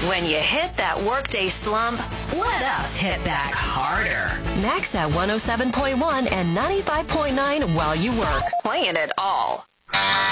When you hit that workday slump, let us hit back harder. Max at 107.1 and 95.9 while you work. Playing it all.